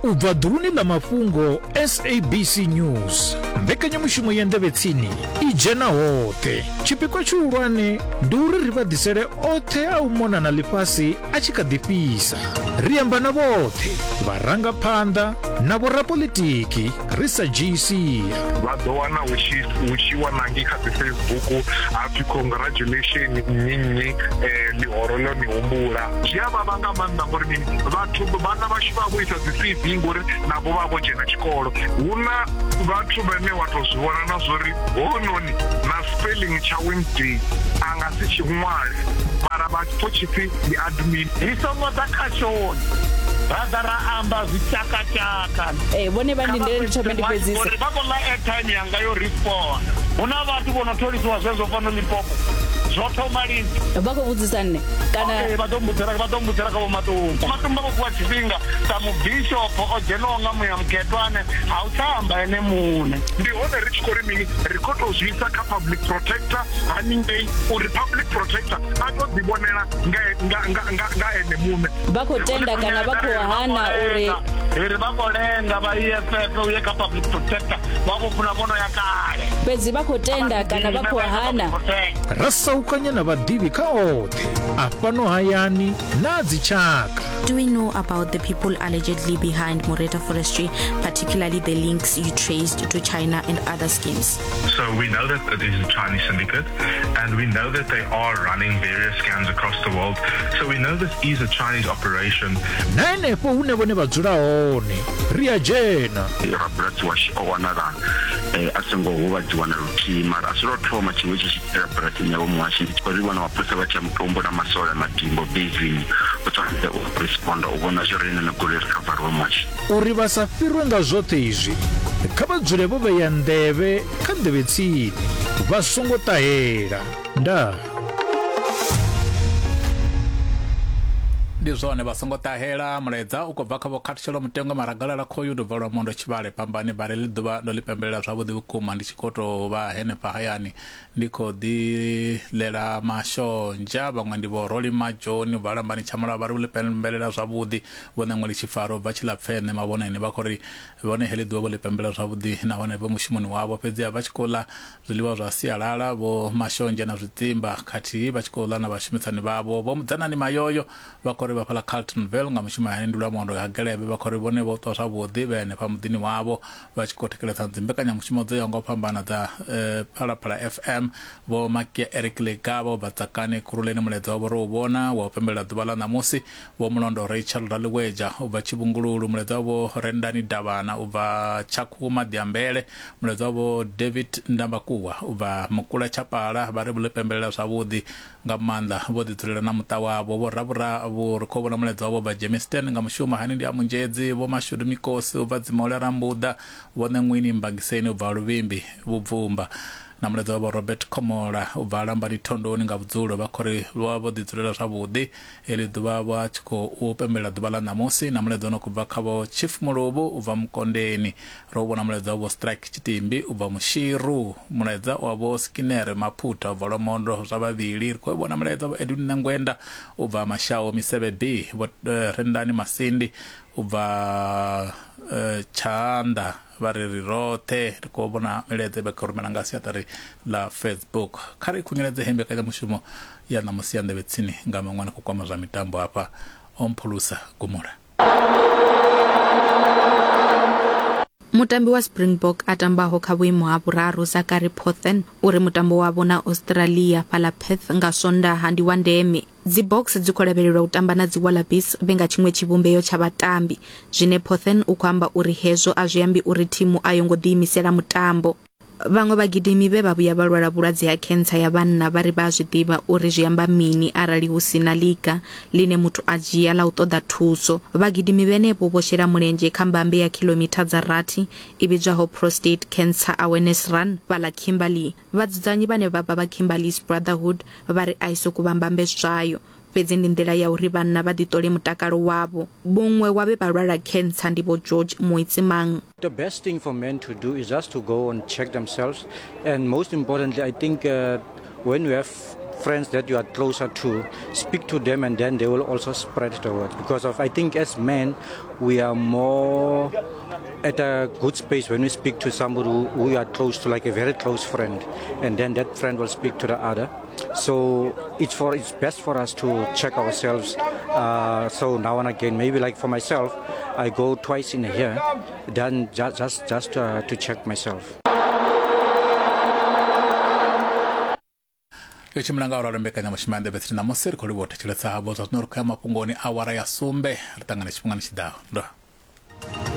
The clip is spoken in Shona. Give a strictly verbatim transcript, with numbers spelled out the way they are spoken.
ubva dhuni la mafhungo S A B C News mbekanyamushumo ya ndevetsini idzhena hoṱhe tshipikwa tshihulwane ndi uri ri vha ḓisele oṱhe a u mona na ḽifhasi a tshi kha ḓi fhisa ri amba na vhoṱhe vharangaphanḓa na vhorapolitiki ri sa dzhii sia vha ḓo wana hu tshi wanangi kha dzi Facebook hapfi congratulation nnyi ḽihoro ḽo ni humbula zwi a vhavha nga maanḓa ngori vhathu vhana vhashu vha vho ita dzi C V ngori navho vha vho dzhena tshikolo hu na vhathu vhane wa tou zwi vhona na zwori hononi na spelling tsha Wednesday a nga si tshi ṅwale mara vha to tshipfi ndi admin ri songo ḓa kha shoni raḓa ra amba zwitshakatshaka eh vhone vha ndindele ndi thome ndi fhedzisa vha khou ḽa airtime yanga yo respond hu na vhathu vho no tholisiwa zwezwo fano Limpopo zwo thoma lini vha khou vhudzisa nne kana vha ḓo mbudzela vha ḓo mbudzela kha vho matumba matumba vho kuwa tshifhinga sa mubishop o dzhenaho nga muya muketwane a u tamba ene muṋe ndi hone ri tshi khou ri mini ri khou tou zwi isa kha public protector haningei uri public protector a tou ḓivhonela nga ene muṋe vha khou tenda kana vha khou hana uri ri vha khou lenga vha E F F uye kha public protector vha khou funa vhono ya kale fhedzi vha khou tenda kana vha khou hana ra saukanya na vhaḓivhi kha oṱhe a fhano hayani na dzitshaka. Do we know about the people allegedly behind Moreta Forestry, particularly the links you traced to China and other schemes? So we know that it is a Chinese syndicate, and we know that they are running various scams across the world. So we know this is a Chinese operation. Na henefho hune vhone vha dzula hone ri a dzhena rabulasi wa shi o wanala a songo huvhadziwa na luthihi mara a si lwo thoma tshiṅwe tshi tshi rabulasini yavho muhashi uri vhona mapholisa vha tshiya mutombo na masola madimbo bezini u tshwanetse u responda u vhona zwo ri na goloi rikhavariwa muhashi uri vha sa fhirwe nga zwoṱhe izwi kha vha dzule vho vhea nḓevhe kha nḓevhetsini vha songo ṱahela ndaa ndi zwone vha songo ṱahela mulaedza u khou bva kha vho khathutshela mutengo maragalala khoyu ndo bva lwa mondo tshivhale pambani bare ḽi ḓuvha ndo ḽi pembelela zwavhuḓi vhukuma ndi tshi khou tou vha henefha hayani ndi khou ḓi ḽela mashonzha vhaṅwe ndi vho roli majoni u bva lambani tshamulavha ri ḽi pembelela zwavhuḓi vhone ṅwe ḽi tshifaro u bva tshilapfene mavhonani vha khou ri vhone heḽi ḓuvha vho ḽi pembelela zwavhuḓi nahone vho mushumoni wavho fhedziha vha tshi khou ḽa zwiḽiwa zwa sialala vho mashonzha na zwidzimba khathihi vha tshi khou ḽa na vhashumisani vhavho vho mudzanani mayoyo vha khou ri vha fhala Carltonville nga mushumo hani ndi lwa mondo ya gelebe vha khou ri vhone vho ṱwa zwavhuḓi vhene pha muḓini wavho vha tshi khou thekeledza dzimbekanyamushumo dzo yaho nga u fhambana dza Phalaphala F M vho Makia Eric Legabo vha Tsakane Khuruleni muledza wavho ro u vhona wa u pembelela ḓuvha ḽa ṋamusi vho Mulondo Rachel Raliweja u bva Tshivhungululu muledza wavho Rendani Davhana u bva Tshakhuma Diambele muledza wavho David Ndambakuwa u bva Mukula Chapala vha ri vho ḽi pembelela zwavhuḓi nga maanḓa vho ḓi dzulela na muṱa wavho vho Rabura vho khou vhona muledza wavho vha Jamestown nga mushumo hani ndi a Munjedzi vho Mashudu Mikosi u bva Dzimola Rambuḓa vhone Ṅwini Mbagiseni u bva Luvimbi Vhubvumba na muledza wavho Robert Komola u bva Lambani Thondoni nga vhudzulo vha khou ri vho vho ḓi dzulela zwavhuḓi heḽi ḓuvha vha tshi khou pembelela ḓuvha ḽa ṋamusi na muledza no kubva kha vho Chief Muluvhu u bva Mukondeni ro vhona muledza wavho Strike Tshitimbi u bva Mushiru muledza wavho Skinner Maphuta u bva Lwamondo zwa vhavhili ri khou vhona muledza wavho Edwin Nangwenda u bva Mashao Miseve B vho Rendani Masindi u bva Chanda vha ri ri roṱhe ri khou vhona miledza vha khou rumela nga siaṱari ḽa Facebook kha ri khunyeledze mbekanyamushumo ya ṋamusi ya nḓevhetsini nga maṅwe na khou kwama zwa mitambo hafha omphulusa Gumula. Mutambi wa Springbok atambaho kha vhuimo ha vhuraru Zachary Pothen uri mutambo wavho na Australia fhaḽa Perth nga Sondaha ndi wa ndeme. Dzi box dzi khou lavhelelwa u tamba na dzi Wallabies vhenga tshiṅwe tshivhumbeo tsha vhatambi zwine Pothen u khou amba uri hezwo a zwi ambi uri thimu a yo ngo ḓiimisela mutambo. Vhaṅwe vhagidimi vhe vha vhuya vha lwala vhulwadze ha cancer ya vhanna vha ri vha zwi ḓivha uri zwi amba mini arali hu sina liga line muthu a dzhia ḽa u ṱoḓa thuso. Vhagidimi vhenevho vho shela mulenzhe kha mbambe ya kilomitha dza rathi i vhidzwaho Prostate Cancer Awareness Run fhaḽa Kimberley. Vhadzudzanyi vhane vha bva vha Kimberley's Brotherhood vha ri a i sokou vha mbambe zwayo fhedzi ndi nḓila ya uri vhanna vha ḓiṱole mutakalo wavho. Muṅwe wa vhe vha lwala cancer ndi vho George Moitsimang. The best thing for men to do is just to go and check themselves, and most importantly I think uh, when we have friends that you are closer to, speak to them, and then they will also spread the word. Because of, I think as men, we are more at a good space when we speak to somebody who we are close to, like a very close friend, and then that friend will speak to the other. So it's for it's best for us to check ourselves. Uh, so now and again, maybe like for myself, I go twice in a year, then just just just uh, to check myself. Ichimlanga ora mbekanya mashimande betina moseri kolibote chile sahabo zotnoru kama pungoni awara ya sumbe ritangana chipungani chidaho ndo